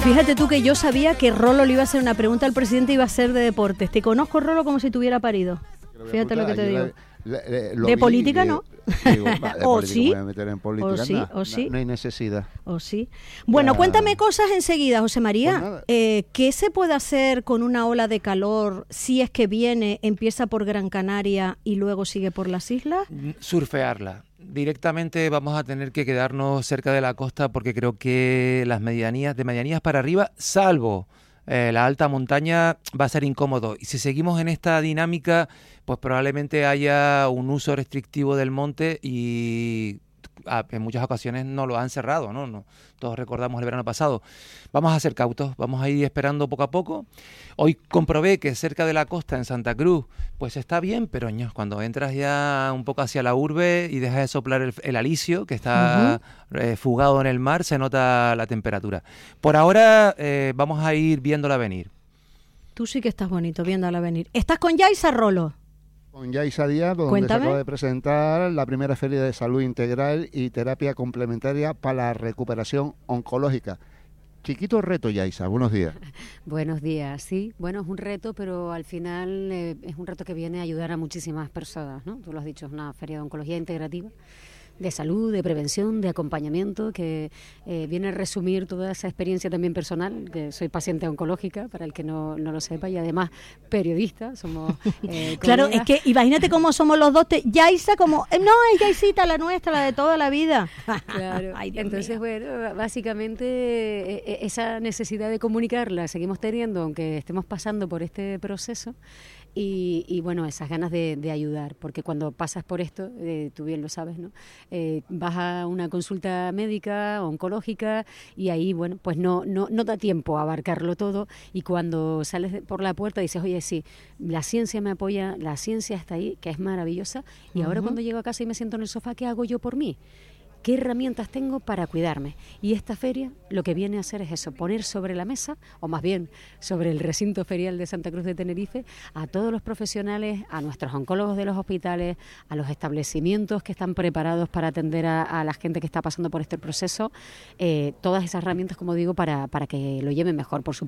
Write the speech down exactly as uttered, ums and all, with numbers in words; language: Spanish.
Fíjate tú que yo sabía que Rolo le iba a hacer una pregunta al presidente, iba a ser de deportes. Te conozco, Rolo, como si tuviera parido. Fíjate lo que te digo. La, la, la, de política y, no. Digo, va, de o política sí, me voy a meter en política, o sí, no, o sí. No, no hay necesidad. O sí. Bueno, ya. Cuéntame cosas enseguida, José María. Pues eh, ¿Qué se puede hacer con una ola de calor si es que viene, empieza por Gran Canaria y luego sigue por las islas? Surfearla. Directamente vamos a tener que quedarnos cerca de la costa porque creo que las medianías, de medianías para arriba, salvo eh, la alta montaña, va a ser incómodo. Y si seguimos en esta dinámica, pues probablemente haya un uso restrictivo del monte y en muchas ocasiones no lo han cerrado, ¿no? No, todos recordamos el verano pasado. Vamos a ser cautos, vamos a ir esperando poco a poco. Hoy comprobé que cerca de la costa, en Santa Cruz, pues está bien, pero ño, cuando entras ya un poco hacia la urbe y dejas de soplar el, el alisio, que está uh-huh. eh, fugado en el mar, se nota la temperatura. Por ahora eh, vamos a ir viéndola venir. Tú sí que estás bonito viéndola venir. ¿Estás con Yaiza, Rolo? Con Yaiza Díaz, donde Cuéntame. se acaba de presentar la primera feria de salud integral y terapia complementaria para la recuperación oncológica. Chiquito reto, Yaiza, buenos días. Buenos días, sí, bueno, es un reto, pero al final eh, es un reto que viene a ayudar a muchísimas personas, ¿no? Tú lo has dicho, es una feria de oncología integrativa, de salud, de prevención, de acompañamiento, que eh, viene a resumir toda esa experiencia también personal, que soy paciente oncológica, para el que no, no lo sepa, y además periodista, somos eh, Claro, es que imagínate cómo somos los dos, te, Yaiza como, eh, no, es Yaisita, la nuestra, la de toda la vida. Claro, Ay, Dios entonces mío. bueno, básicamente eh, esa necesidad de comunicarla seguimos teniendo, aunque estemos pasando por este proceso, y, y bueno, esas ganas de, de ayudar, porque cuando pasas por esto, eh, tú bien lo sabes, ¿no? Eh, vas a una consulta médica, oncológica, y ahí, bueno, pues no, no, no da tiempo a abarcarlo todo, y cuando sales de, por la puerta dices, oye, sí, la ciencia me apoya, la ciencia está ahí, que es maravillosa, y uh-huh. ahora cuando llego a casa y me siento en el sofá, ¿qué hago yo por mí? ¿Qué herramientas tengo para cuidarme? Y esta feria lo que viene a hacer es eso, poner sobre la mesa, o más bien sobre el recinto ferial de Santa Cruz de Tenerife, a todos los profesionales, a nuestros oncólogos de los hospitales, a los establecimientos que están preparados para atender a, a la gente que está pasando por este proceso, eh, todas esas herramientas, como digo, para, para que lo lleven mejor, por supuesto.